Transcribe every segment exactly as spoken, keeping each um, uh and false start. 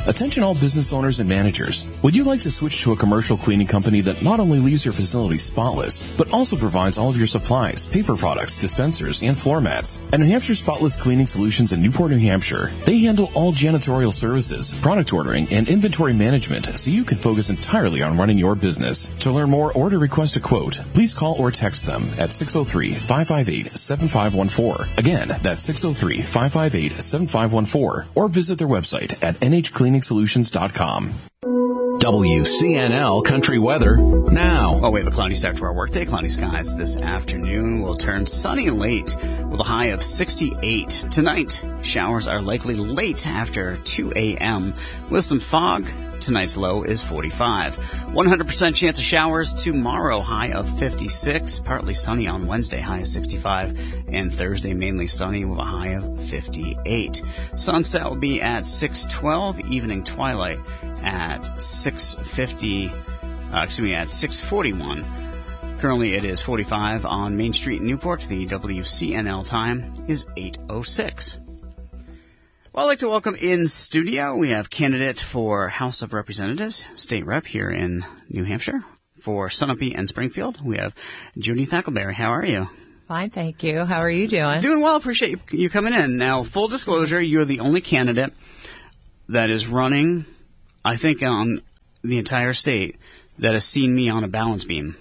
Attention all business owners and managers. Would you like to switch to a commercial cleaning company that not only leaves your facility spotless, but also provides all of your supplies, paper products, dispensers, and floor mats? At New Hampshire Spotless Cleaning Solutions in Newport, New Hampshire, they handle all janitorial services, product ordering, and inventory management so you can focus entirely on running your business. To learn more or to request a quote, please call or text them at six oh three, five five eight, seven five one four. Again, that's six oh three, five five eight, seven five one four, or visit their website at n h cleaning solutions dot com. W C N L Country Weather now. Well, we have a cloudy start to our workday. Cloudy skies this afternoon will turn sunny late with a high of sixty-eight. Tonight, showers are likely late after two a.m. with some fog. Tonight's low is forty-five. one hundred percent chance of showers tomorrow, high of fifty-six. Partly sunny on Wednesday, high of sixty-five. And Thursday, mainly sunny with a high of fifty-eight. Sunset will be at six twelve. Evening twilight at six fifty. Uh, excuse me, at six forty-one. Currently, it is forty-five on Main Street in Newport. The W C N L time is eight oh six. Well, I'd like to welcome in studio, we have candidate for House of Representatives, State Rep here in New Hampshire. For Sunapee and Springfield, we have Judy Thackleberry. How are you? Fine, thank you. How are you doing? Doing well. Appreciate you, you coming in. Now, full disclosure, you're the only candidate that is running, I think, on the entire state that has seen me on a balance beam.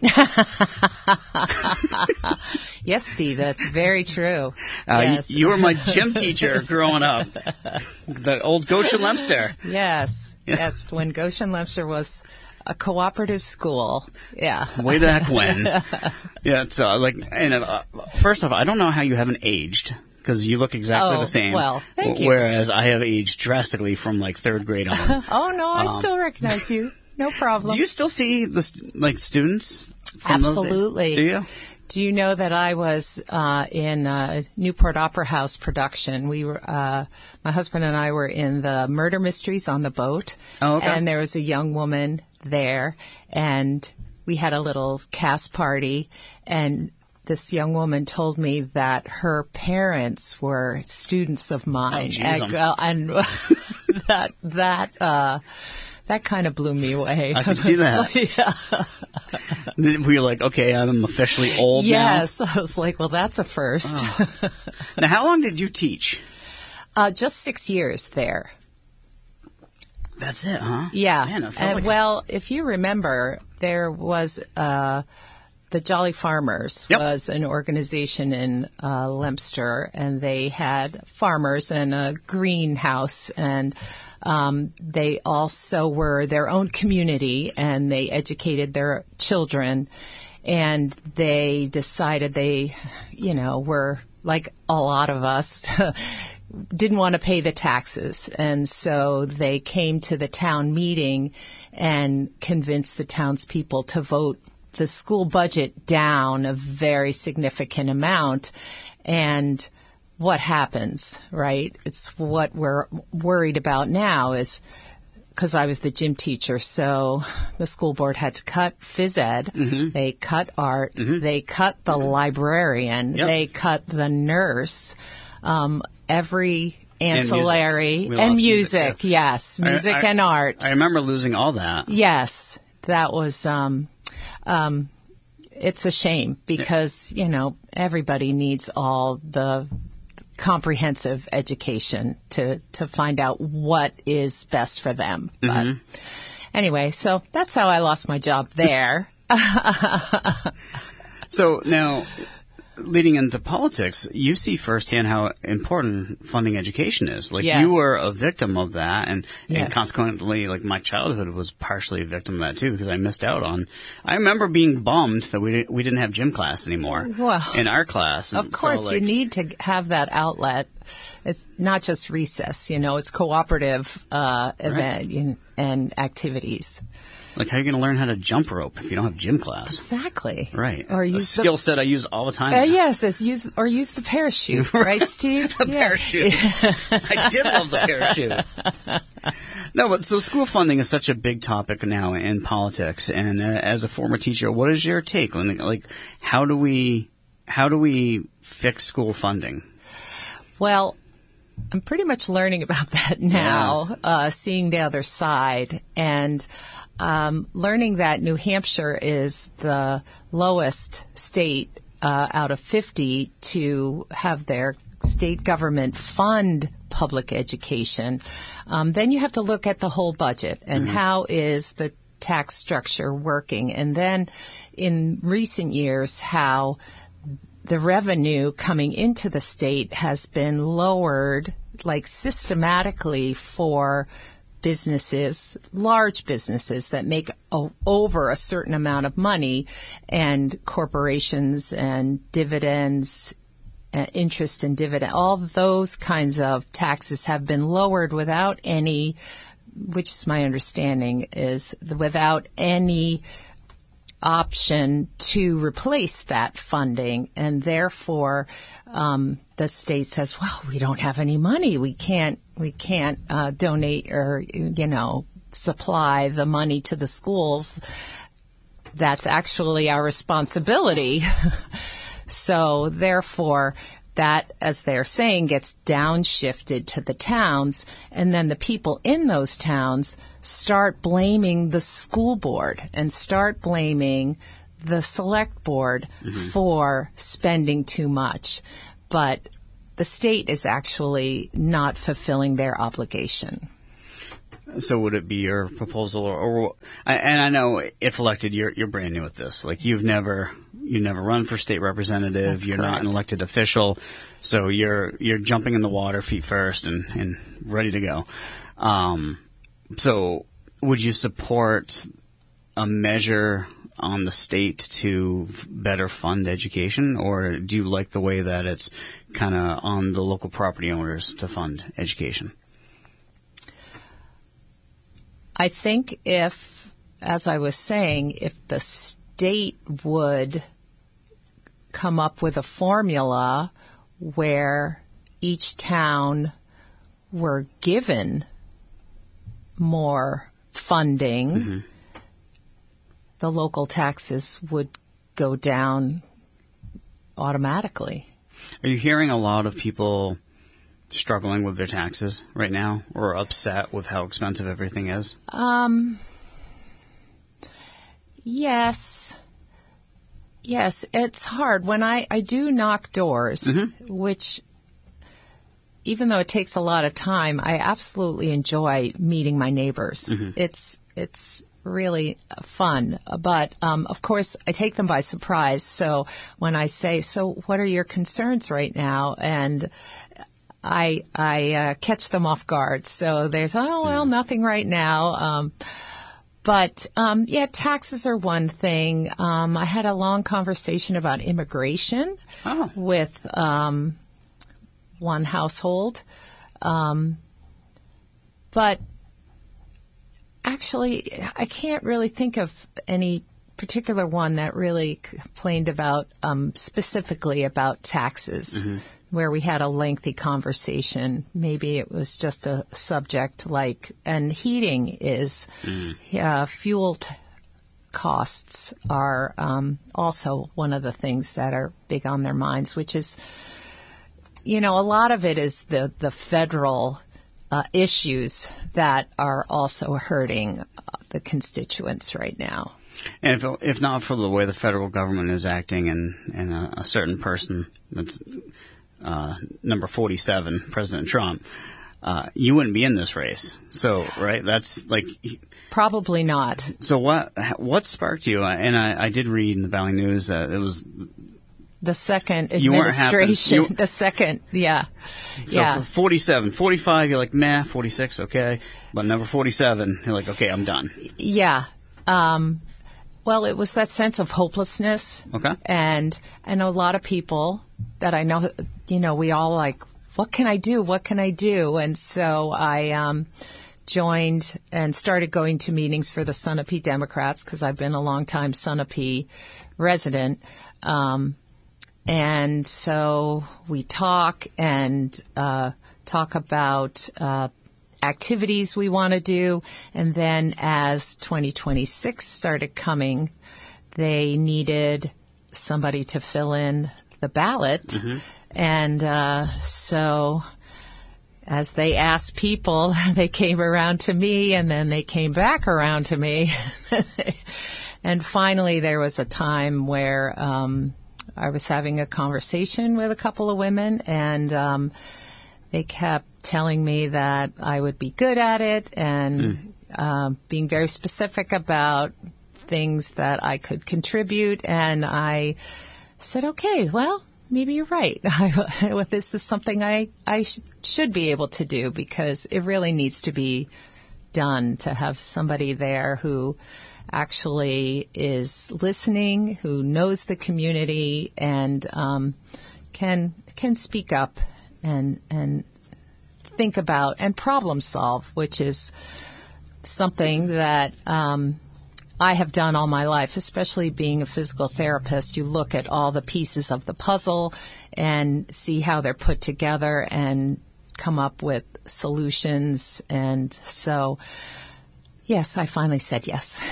Yes, Steve, that's very true. Uh, yes. you, you were my gym teacher growing up, the old Goshen Lemster. Yes, yes, when Goshen Lemster was a cooperative school. Yeah. Way the heck when. Yeah, it's uh, like, and uh, first off, I don't know how you haven't aged. Because you look exactly oh, the same. Well, thank you. Whereas I have aged drastically from like third grade on. Oh, no, I um, still recognize you. No problem. Do you still see the like students? From Absolutely. Those do you? Do you know that I was uh, in uh, Newport Opera House production? We were, uh, my husband and I were in the Murder Mysteries on the boat. Oh, okay. And there was a young woman there, and we had a little cast party, and this young woman told me that her parents were students of mine. Oh, geez, and, uh, and that that uh, that kind of blew me away. I can see that. Like, yeah. Were you like, okay, I'm officially old yes, now? I was like, well, that's a first. Oh. Now, how long did you teach? Uh, just six years there. That's it, huh? Yeah. Man, I felt and like well, if you remember, there was uh, the Jolly Farmers yep. was an organization in uh, Leominster, and they had farmers and a greenhouse, and um, they also were their own community, and they educated their children, and they decided they, you know, were like a lot of us. Didn't want to pay the taxes, and so they came to the town meeting and convinced the townspeople to vote the school budget down a very significant amount. And what happens, right? It's what we're worried about now is because I was the gym teacher, so the school board had to cut phys ed, mm-hmm. they cut art, mm-hmm. they cut the mm-hmm. librarian, yep. they cut the nurse, um, every ancillary, and music, and music, music yes, music I, I, and art. I remember losing all that. Yes, that was, um, um, it's a shame because, yeah. you know, everybody needs all the comprehensive education to, to find out what is best for them. Mm-hmm. But anyway, so that's how I lost my job there. So now, leading into politics, you see firsthand how important funding education is. Like, yes. you were a victim of that, and, yeah. and consequently, like, my childhood was partially a victim of that, too, because I missed out on... I remember being bummed that we didn't, we didn't have gym class anymore well, in our class. And of course, so, like, you need to have that outlet. It's not just recess, you know, it's cooperative uh, event right. and, and activities. Like, how are you going to learn how to jump rope if you don't have gym class? Exactly. Right. Or use a skill set I use all the time. Uh, yes, it's use or use the parachute, right, Steve? The yeah. parachute. I did love the parachute. No, but so school funding is such a big topic now in politics, and uh, as a former teacher, what is your take? Like, how do we how do we fix school funding? Well, I'm pretty much learning about that now, Yeah. uh, seeing the other side, and um, learning that New Hampshire is the lowest state uh, out of fifty to have their state government fund public education. Um, then you have to look at the whole budget and mm-hmm. how is the tax structure working, and then in recent years how the revenue coming into the state has been lowered, like systematically, for businesses, large businesses that make o- over a certain amount of money, and corporations and dividends, uh, interest and dividend, all those kinds of taxes have been lowered without any, which is my understanding, is without any option to replace that funding, and therefore um, the state says, well, we don't have any money. We can't we can't uh, donate or, you know, supply the money to the schools. That's actually our responsibility. So therefore, that, as they're saying, gets downshifted to the towns, and then the people in those towns start blaming the school board and start blaming the select board mm-hmm. for spending too much. But the state is actually not fulfilling their obligation. So would it be your proposal, or, or and I know if elected, you're you're brand new at this. Like you've never you never run for state representative. That's you're correct. Not an elected official, so you're you're jumping in the water feet first and, and ready to go. Um, so would you support a measure on the state to better fund education, or do you like the way that it's kind of on the local property owners to fund education? I think if, as I was saying, if the state would come up with a formula where each town were given more funding, mm-hmm. the local taxes would go down automatically. Are you hearing a lot of people struggling with their taxes right now, or upset with how expensive everything is? Um, yes. Yes, it's hard. When I, I do knock doors, mm-hmm. which, even though it takes a lot of time, I absolutely enjoy meeting my neighbors. Mm-hmm. It's, it's really fun. But, um, of course, I take them by surprise. So when I say, so what are your concerns right now? And I I uh, catch them off guard. So there's, oh, well, nothing right now. Um, but, um, yeah, taxes are one thing. Um, I had a long conversation about immigration oh. with um, one household. Um, but actually, I can't really think of any particular one that really complained about um, specifically about taxes. Mm-hmm. Where we had a lengthy conversation. Maybe it was just a subject like, and heating is, mm. uh, fuel t- costs are um, also one of the things that are big on their minds, which is, you know, a lot of it is the, the federal uh, issues that are also hurting uh, the constituents right now. And if, if not for the way the federal government is acting and, and a, a certain person that's Uh, number forty-seven, President Trump, uh, you wouldn't be in this race. So, right, that's like... Probably not. So what what sparked you? And I, I did read in the Valley News that it was... The second you administration. You, the second, yeah. So yeah. for forty-seven, forty-five, you're like, meh, forty-six, okay. But number forty-seven, you're like, okay, I'm done. Yeah. Um, well, it was that sense of hopelessness. Okay. And, and a lot of people that I know, you know, we all like, what can I do? What can I do? And so I um, joined and started going to meetings for the Sunapee Democrats because I've been a long time Sunapee resident. Um, and so we talk and uh, talk about uh, activities we want to do. And then as twenty twenty-six started coming, they needed somebody to fill in the ballot. Mm-hmm. And uh, so as they asked people, they came around to me, and then they came back around to me. And finally, there was a time where um, I was having a conversation with a couple of women, and um, they kept telling me that I would be good at it, and mm. uh, being very specific about things that I could contribute. And I said, okay, well, maybe you're right. I, this is something I, I sh- should be able to do, because it really needs to be done, to have somebody there who actually is listening, who knows the community, and um, can can speak up and and think about and problem solve, which is something that um, I have done all my life, especially being a physical therapist. You look at all the pieces of the puzzle and see how they're put together and come up with solutions. And so, yes, I finally said yes.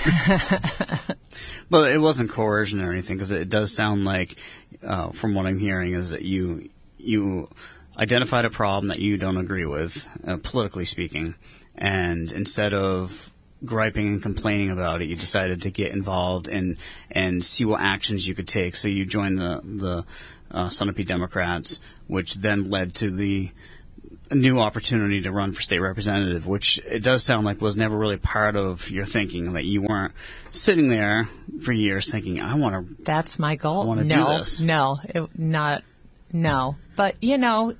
But it wasn't coercion or anything, because it does sound like, uh, from what I'm hearing, is that you you identified a problem that you don't agree with, uh, politically speaking, and instead of griping and complaining about it, you decided to get involved and and see what actions you could take. So you joined the the uh, Sunapee Democrats, which then led to the a new opportunity to run for state representative, which it does sound like was never really part of your thinking, that you weren't sitting there for years thinking, I want to. That's my goal. I want to no, do this. No, it, not, no. But, you know,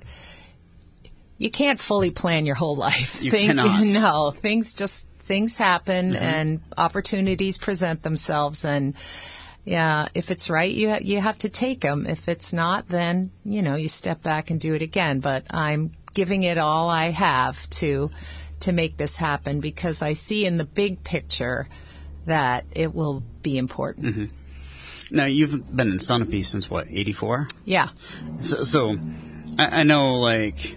you can't fully plan your whole life. You Think, cannot. No, things just, things happen, Mm-hmm. and opportunities present themselves, and yeah, if it's right, you ha- you have to take them. If it's not, then, you know, you step back and do it again. But I'm giving it all I have to to make this happen, because I see in the big picture that it will be important. Mm-hmm. Now, you've been in Sunapee since, what, eighty-four? Yeah. So, so I, I know, like,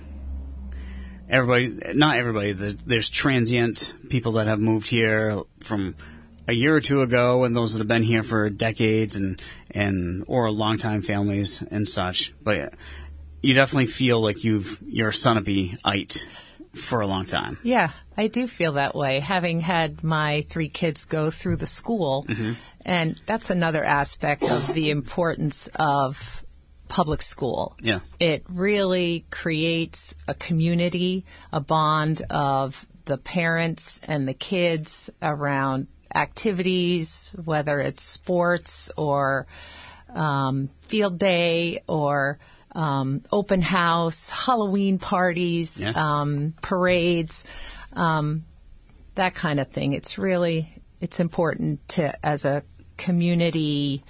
everybody, not everybody, there's transient people that have moved here from a year or two ago, and those that have been here for decades, and, and or long-time families and such. But you definitely feel like you've you're a Sunapee-ite for a long time. Yeah, I do feel that way, having had my three kids go through the school. Mm-hmm. And that's another aspect of the importance of public school. Yeah. It really creates a community, a bond of the parents and the kids around activities, whether it's sports or um, field day or um, open house, Halloween parties, yeah. um, parades, um, that kind of thing. It's really, it's important to, as a community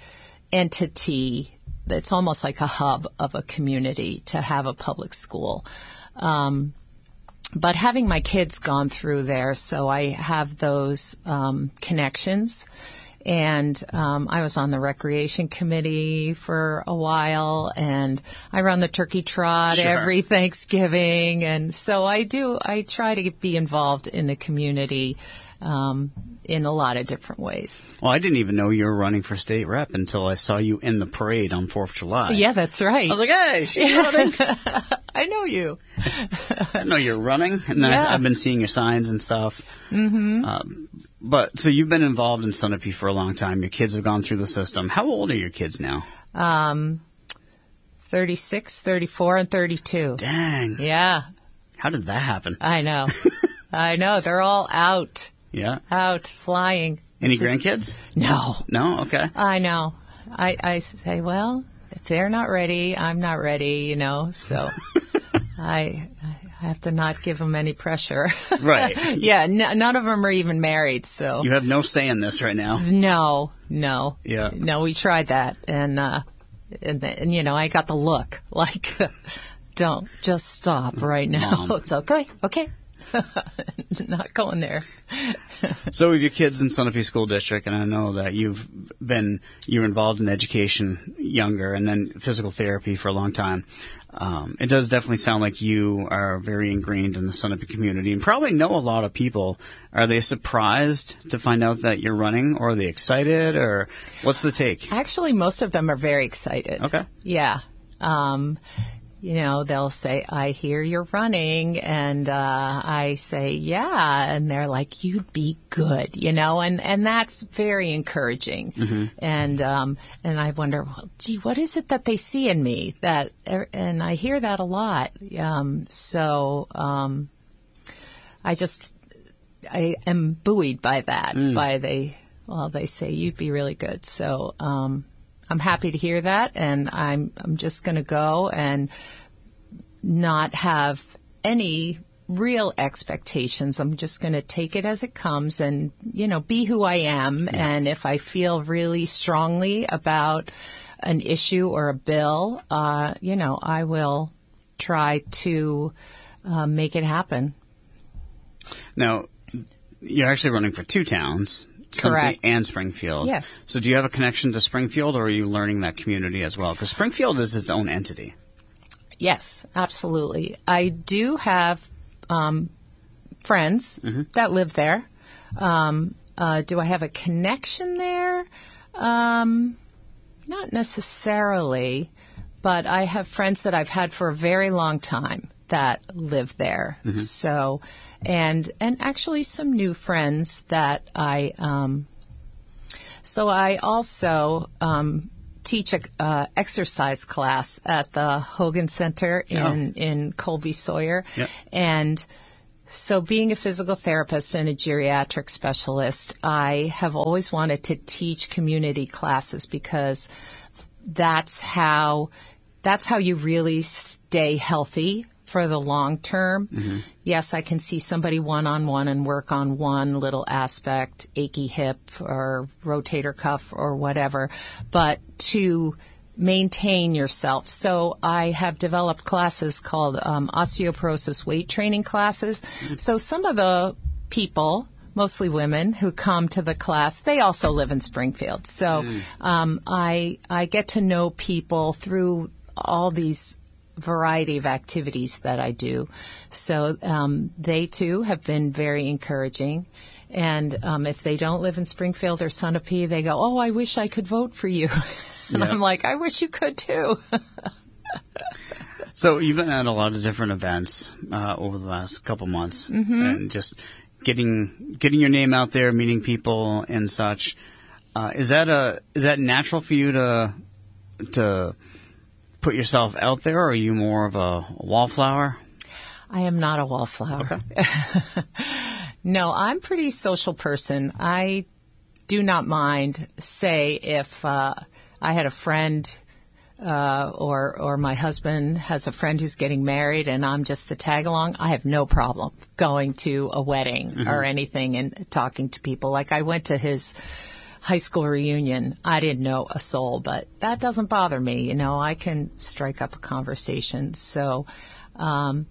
entity, it's almost like a hub of a community to have a public school. Um, But having my kids gone through there, so I have those um, connections. And um, I was on the recreation committee for a while, and I run the turkey trot Sure. every Thanksgiving. And so I do, I try to be involved in the community um, in a lot of different ways. Well, I didn't even know you were running for state rep until I saw you in the parade on fourth of July. Yeah, that's right. I was like, hey, she's running. I know you. I didn't know you're running, and then Yeah. I, I've been seeing your signs and stuff. Mm-hmm. Um, but so you've been involved in Sunapee for a long time. Your kids have gone through the system. How old are your kids now? Um, thirty-six, thirty-four, and thirty-two. Dang. Yeah, How did that happen? I know. I know. They're all out, Yeah. out, flying. Any Just- grandkids? No. No? Okay. I know. I, I say, well, if they're not ready, I'm not ready, you know, so I, I have to not give them any pressure. Right. Yeah, n- none of them are even married, so. You have no say in this right now. No, no. Yeah. No, we tried that, and, uh, and, and you know, I got the look, like, don't, just stop right now. Mom. It's okay, okay. Not going there. So with your kids in Sunapee School District, and I know that you've been, you're involved in education younger and then physical therapy for a long time. Um, it does definitely sound like you are very ingrained in the Sunapee community and probably know a lot of people. Are they surprised to find out that you're running, or are they excited, or what's the take? Actually, most of them are very excited. Okay. Yeah. Um, you know, they'll say, I hear you're running. And uh, I say, yeah. And they're like, you'd be good, you know, and, and that's very encouraging. Mm-hmm. And um, and I wonder, well, gee, what is it that they see in me? That, and I hear that a lot. Um, so um, I just, I am buoyed by that, mm. by the, well, they say, you'd be really good. So um I'm happy to hear that, and I'm I'm just going to go and not have any real expectations. I'm just going to take it as it comes and, you know, be who I am. Yeah. And if I feel really strongly about an issue or a bill, uh, you know, I will try to uh, make it happen. Now, you're actually running for two towns. Correct. And Springfield. Yes. So do you have a connection to Springfield, or are you learning that community as well? Because Springfield is its own entity. Yes, absolutely. I do have um, friends mm-hmm. that live there. Um, uh, do I have a connection there? Um, not necessarily, but I have friends that I've had for a very long time that live there. Mm-hmm. So... And and actually some new friends that I um, so I also um, teach a uh, exercise class at the Hogan Center in oh. in Colby Sawyer, yep. And so being a physical therapist and a geriatric specialist, I have always wanted to teach community classes because that's how that's how you really stay healthy for the long term. Mm-hmm. Yes, I can see somebody one-on-one and work on one little aspect, achy hip or rotator cuff or whatever, but to maintain yourself. So I have developed classes called um, osteoporosis weight training classes. Mm-hmm. So some of the people, mostly women, who come to the class, they also live in Springfield. So mm. um, I I get to know people through all these variety of activities that I do. So um, they, too, have been very encouraging. And um, if they don't live in Springfield or Sunapee, they go, oh, I wish I could vote for you. And yep. I'm like, I wish you could, too. So you've been at a lot of different events uh, over the last couple months, mm-hmm. and just getting getting your name out there, meeting people and such. Uh, is that a is that natural for you to to put yourself out there, or are you more of a wallflower? I am not a wallflower. Okay. No, I'm a pretty social person. I do not mind, say, if uh, I had a friend uh, or or my husband has a friend who's getting married and I'm just the tag-along, I have no problem going to a wedding mm-hmm. or anything and talking to people. Like I went to his high school reunion. I didn't know a soul, but that doesn't bother me. You know, I can strike up a conversation. So, um,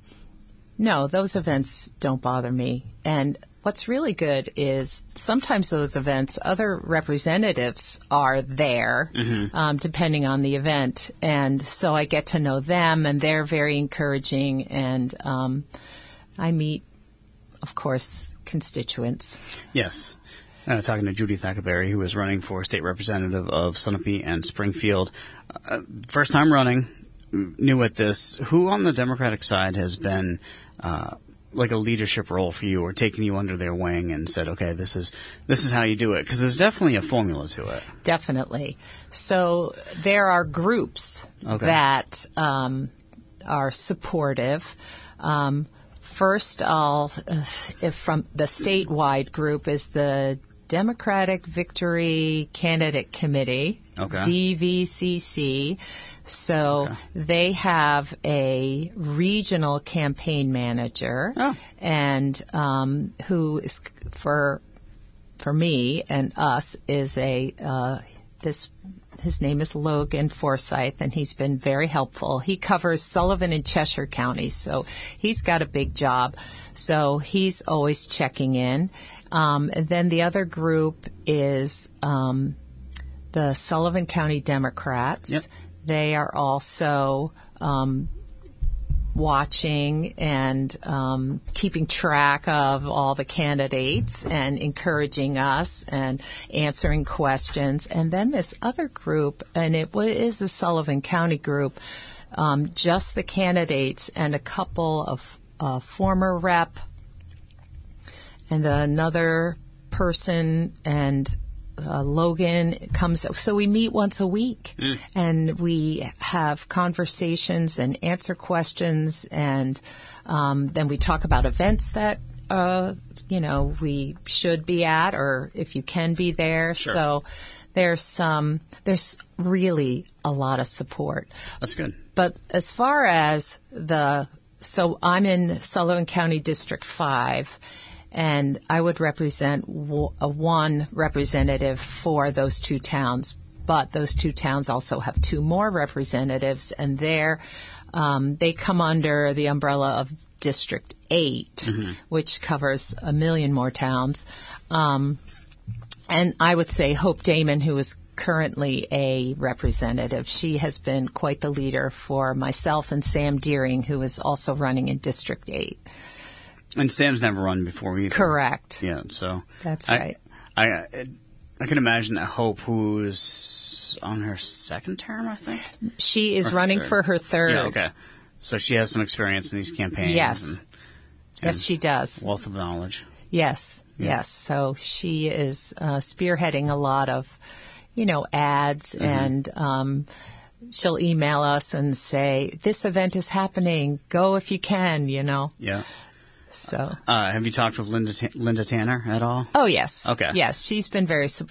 no, those events don't bother me. And what's really good is sometimes those events, other representatives are there, mm-hmm. um, depending on the event. And so I get to know them, and they're very encouraging. And um, I meet, of course, constituents. Yes. Uh, talking to Judy Thackerberry, who is running for state representative of Sunapee and Springfield. Uh, first time running, new at this. Who on the Democratic side has been uh, like a leadership role for you, or taken you under their wing and said, okay, this is this is how you do it? Because there's definitely a formula to it. Definitely. So there are groups okay. that um, are supportive. Um, first, I'll if from the statewide group is the Democratic Victory Candidate Committee, okay. D V C C. So okay. they have a regional campaign manager, oh. and um, who is for for me and us is a uh, this. His name is Logan Forsyth, and he's been very helpful. He covers Sullivan and Cheshire counties, so he's got a big job. So he's always checking in. Um, and then the other group is um, the Sullivan County Democrats. Yep. They are also um, watching and um, keeping track of all the candidates and encouraging us and answering questions. And then this other group, and it is a Sullivan County group, um, just the candidates and a couple of uh, former rep and another person, and uh, Logan comes. So we meet once a week, mm. and we have conversations and answer questions, and um, then we talk about events that uh, you know we should be at, or if you can be there. Sure. So there's some there's really a lot of support. That's good. But as far as the so I'm in Sullivan County District five. And I would represent w- a one representative for those two towns. But those two towns also have two more representatives, and they're, um, they come under the umbrella of District eight, mm-hmm. which covers a million more towns. Um, and I would say Hope Damon, who is currently a representative, she has been quite the leader for myself and Sam Deering, who is also running in District eight. And Sam's never run before either. Correct. Yeah, so that's I, right. I, I I can imagine that Hope, who's on her second term, I think she is or running third. for her third. Yeah, okay. So she has some experience in these campaigns. Yes, and, and yes, she does. Wealth of knowledge. Yes, yeah. yes. So she is uh, spearheading a lot of, you know, ads mm-hmm. and. Um, she'll email us and say, "This event is happening. Go if you can." You know. Yeah. So, uh, have you talked with Linda T- Linda Tanner at all? Oh yes, okay. Yes, she's been very supportive.